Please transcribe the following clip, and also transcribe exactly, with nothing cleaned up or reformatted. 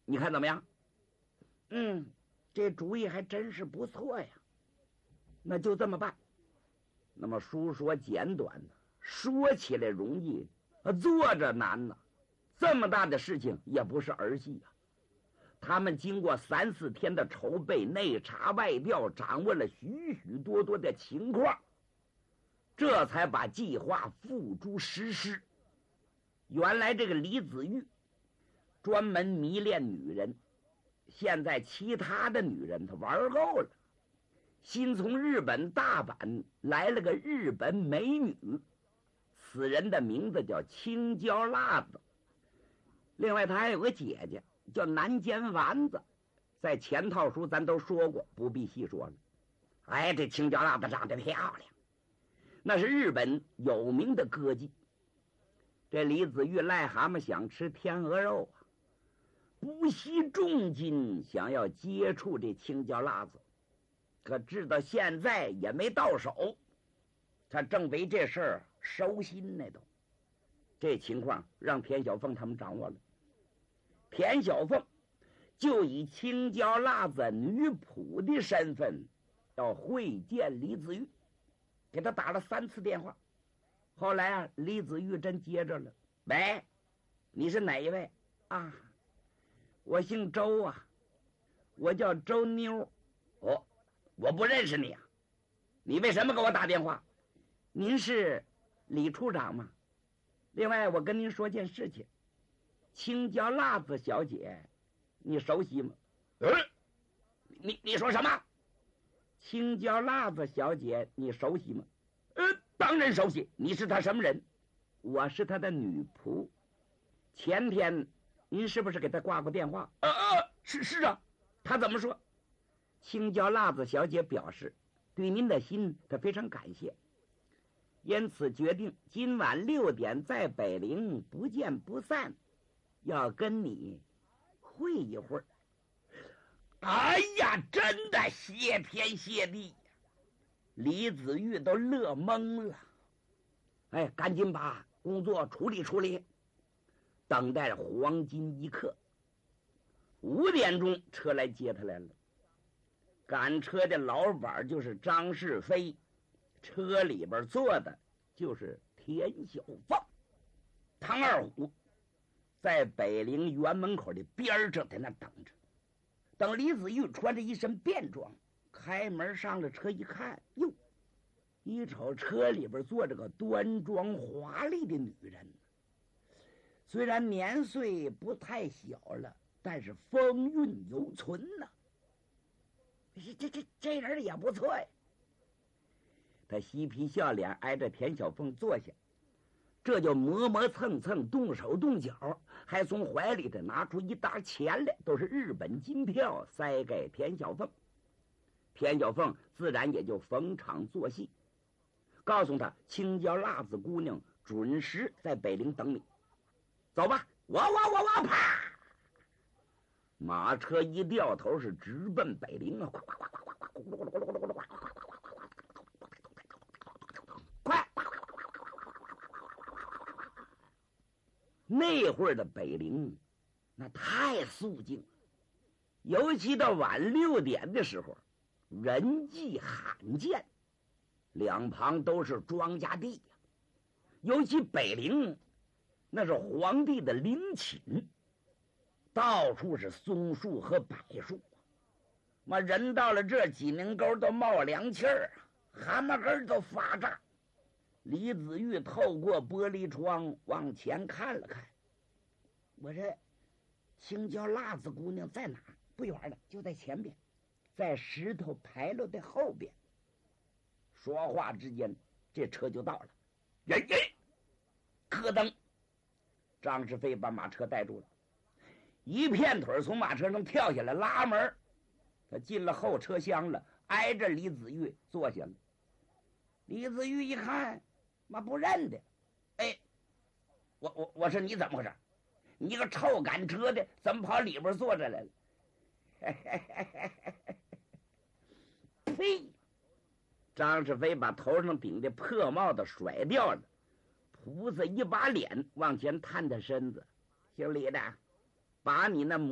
你看怎么样？嗯，这主意还真是不错呀。那就这么办。那么书说简短呢，说起来容易，做着难呢。这么大的事情也不是儿戏啊。他们经过三四天的筹备，内查外调，掌握了许许多多的情况，这才把计划付诸实施。原来这个李子玉专门迷恋女人，现在其他的女人他玩够了，新从日本大阪来了个日本美女，此人的名字叫青椒辣子。另外他还有个姐姐叫南煎丸子，在前套书咱都说过，不必细说了。哎，这青椒辣子长得漂亮，那是日本有名的歌妓。这李子玉癞蛤蟆想吃天鹅肉啊，不惜重金想要接触这青椒辣子，可直到现在也没到手。他正为这事儿烧心呢，都这情况让田小凤他们掌握了。田小凤就以青椒辣子女仆的身份要会见李子玉，给他打了三次电话。后来啊，李子玉真接着了。喂，你是哪一位啊？我姓周啊，我叫周妞。哦，我不认识你啊，你为什么给我打电话？您是李处长吗？另外我跟您说件事情，青椒辣子小姐你熟悉吗？呃，你你说什么？青椒辣子小姐你熟悉吗？呃，当然熟悉。你是她什么人？我是她的女仆。前天您是不是给她挂过电话？呃呃，是是啊。她怎么说？青椒辣子小姐表示对您的心她非常感谢，因此决定今晚六点在北陵不见不散，要跟你会一会儿。哎呀，真的谢天谢地呀！李子玉都乐懵了。哎，赶紧把工作处理处理，等待黄金一刻。五点钟车来接他来了，赶车的老板就是张世飞，车里边坐的就是田小凤。唐二虎在北陵园门口的边上在那等着。等李子玉穿着一身便装开门上了车，一看，哟，一瞅车里边坐着个端庄华丽的女人，虽然年岁不太小了，但是风韵犹存呢、啊。这这这人也不错呀。他嬉皮笑脸挨着田小凤坐下，这就磨磨蹭蹭动手动脚，还从怀里头拿出一沓钱来，都是日本金票，塞给田小凤。田小凤自然也就逢场作戏，告诉他青椒辣子姑娘准时在北陵等你。走吧，我我我我啪！马车一掉头是直奔北陵啊！快！那会儿的北陵那太肃静了，尤其到晚六点的时候，人迹罕见，两旁都是庄稼地呀。尤其北陵那是皇帝的陵寝，到处是松树和柏树，嘛人到了这几年沟都冒凉气儿啊，蛤蟆根都发炸。李子玉透过玻璃窗往前看了看，我这青椒辣子姑娘在哪？不远了，就在前边，在石头牌楼的后边。说话之间，这车就到了。人人咯噔，张世飞把马车带住了，一片腿从马车上跳下来，拉门，他进了后车厢了，挨着李子玉坐下了。李子玉一看，妈不认得，哎，我我我说你怎么回事？你个臭赶车的，怎么跑里边坐着来了？呸！张世飞把头上顶的破帽子甩掉了，菩萨一把脸往前探探身子，姓李的，把你那